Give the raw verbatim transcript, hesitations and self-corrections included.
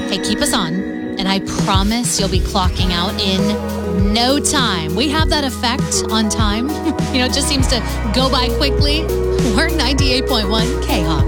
Hey, keep us on, and I promise you'll be clocking out in no time. We have that effect on time. You know, it just seems to go by quickly. We're ninety-eight point one K-Hawk.